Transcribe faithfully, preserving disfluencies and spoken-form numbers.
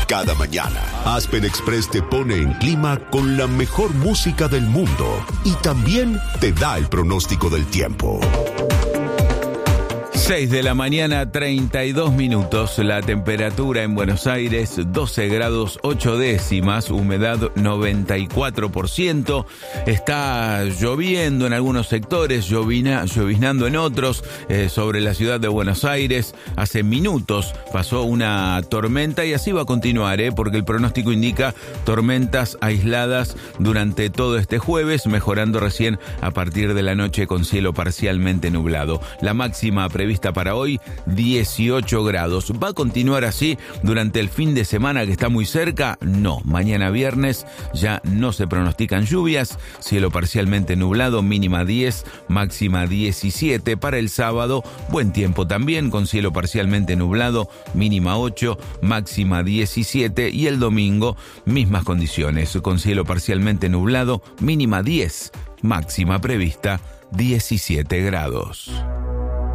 Cada mañana, Aspen Express te pone en clima con la mejor música del mundo y también te da el pronóstico del tiempo. seis de la mañana, treinta y dos minutos. La temperatura en Buenos Aires, doce grados ocho décimas, humedad noventa y cuatro por ciento. Está lloviendo en algunos sectores, llovina, lloviznando en otros. Eh, sobre la ciudad de Buenos Aires, hace minutos pasó una tormenta y así va a continuar, eh, porque el pronóstico indica tormentas aisladas durante todo este jueves, mejorando recién a partir de la noche con cielo parcialmente nublado. La máxima prevista para hoy, dieciocho grados. ¿Va a continuar así durante el fin de semana que está muy cerca? No. Mañana viernes ya no se pronostican lluvias, cielo parcialmente nublado, mínima diez, máxima diecisiete. Para el sábado, buen tiempo también, con cielo parcialmente nublado, mínima ocho, máxima diecisiete. Y el domingo, mismas condiciones, con cielo parcialmente nublado, mínima diez, máxima prevista diecisiete grados.